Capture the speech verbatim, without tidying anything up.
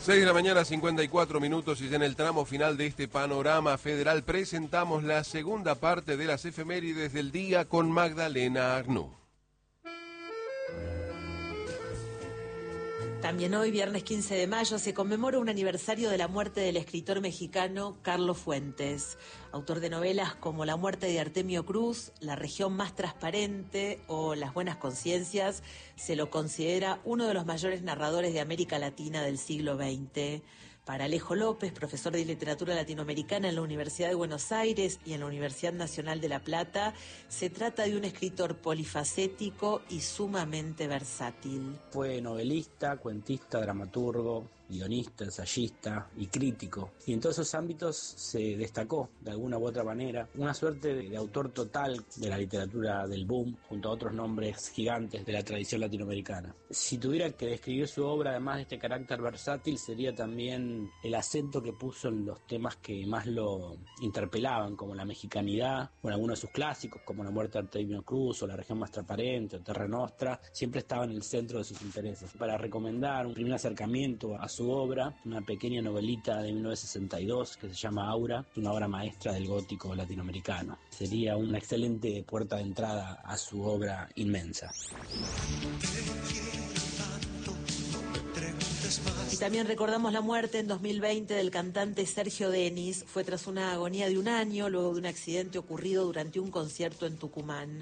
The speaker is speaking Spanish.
seis de la mañana, cincuenta y cuatro minutos, y ya en el tramo final de este panorama federal presentamos la segunda parte de las efemérides del día con Magdalena Agnú. También hoy, viernes quince de mayo, se conmemora un aniversario de la muerte del escritor mexicano Carlos Fuentes, autor de novelas como La muerte de Artemio Cruz, La región más transparente o Las buenas conciencias. Se lo considera uno de los mayores narradores de América Latina del siglo veinte. Para Alejo López, profesor de literatura latinoamericana en la Universidad de Buenos Aires y en la Universidad Nacional de La Plata, se trata de un escritor polifacético y sumamente versátil. Fue novelista, cuentista, dramaturgo, guionista, ensayista y crítico. Y en todos esos ámbitos se destacó, de alguna u otra manera, una suerte de, de autor total de la literatura del boom, junto a otros nombres gigantes de la tradición latinoamericana. Si tuviera que describir su obra, además de este carácter versátil, sería también el acento que puso en los temas que más lo interpelaban, como la mexicanidad, o en algunos de sus clásicos, como La muerte de Artemio Cruz, o La región más transparente, o Terra Nostra, siempre estaba en el centro de sus intereses. Para recomendar un primer acercamiento a su su obra, una pequeña novelita de mil novecientos sesenta y dos que se llama Aura, una obra maestra del gótico latinoamericano. Sería una excelente puerta de entrada a su obra inmensa. Y también recordamos la muerte en dos mil veinte del cantante Sergio Denis. Fue tras una agonía de un año, luego de un accidente ocurrido durante un concierto en Tucumán.